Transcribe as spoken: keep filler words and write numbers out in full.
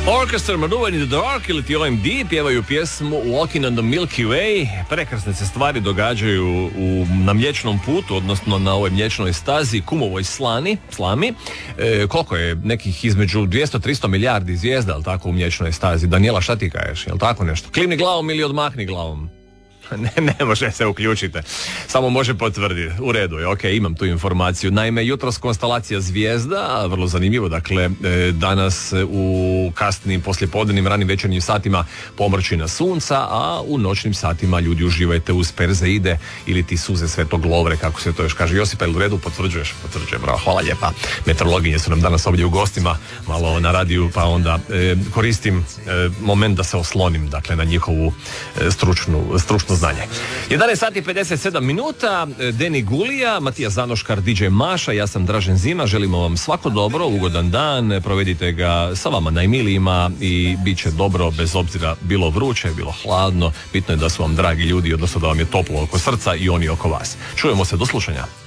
Orchestra Maroon in the Dark ili ti O M D pjevaju pjesmu Walking on the Milky Way. Prekrasne se stvari događaju u, na Mliječnom putu, odnosno na ovoj mliječnoj stazi, Kumovoj slani, slami. E, koliko je nekih između dvjesto do tristo milijardi zvijezda, ali tako, u Mliječnoj stazi? Daniela, šta ti kažeš? Jel tako nešto? Klimni glavom ili odmahni glavom? Ne, ne može se uključiti, samo može potvrditi. U redu je, ok, imam tu informaciju. Naime, jutros konstelacija zvijezda, vrlo zanimljivo, dakle, danas u kasnim poslijepodnevnim, ranim večernjim satima pomrčina sunca, a u noćnim satima ljudi uživajte uz Perzeide ili ti suze Svetog Lovre, kako se to još kaže. Josipa, ili u redu? Potvrđuješ? Potvrđujem, bravo, hvala lijepa. Meteorologinje su nam danas ovdje u gostima, malo na radiju, pa onda e, koristim e, moment da se oslonim, dakle, na njihovu e, stručnu, stručnu znanje. jedanaest sati pedeset sedam minuta, Deni Gulija, Matija Zanoškar, D J Maša, ja sam Dražen Zima, želimo vam svako dobro, ugodan dan, provedite ga sa vama najmilijima i bit će dobro bez obzira bilo vruće, bilo hladno, bitno je da su vam dragi ljudi, odnosno da vam je toplo oko srca i oni oko vas. Čujemo se, do slušanja.